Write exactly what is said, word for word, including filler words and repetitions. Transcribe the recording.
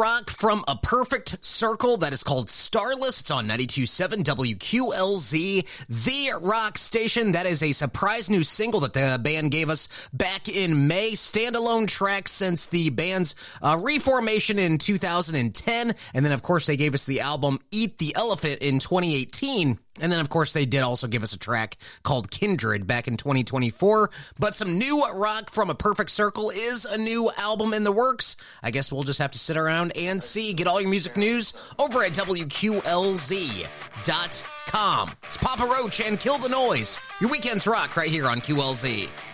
rock from A Perfect Circle that is called Starless. It's on ninety-two point seven W Q L Z, the rock station. That is a surprise new single that the band gave us back in May. Standalone track since the band's uh, reformation in two thousand ten. And then, of course, they gave us the album Eat the Elephant in twenty eighteen. And then, of course, they did also give us a track called Kindred back in twenty twenty-four. But some new rock from A Perfect Circle is a new album in the works. I guess we'll just have to sit around and see. Get all your music news over at W Q L Z dot com. It's Papa Roach and Kill the Noise. Your weekend's rock right here on Q L Z.